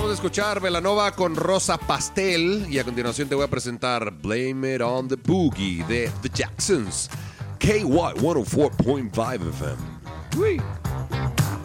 Vamos a escuchar Belanova con Rosa Pastel y a continuación te voy a presentar Blame It on the Boogie de The Jacksons. KY 104.5 FM. Uy.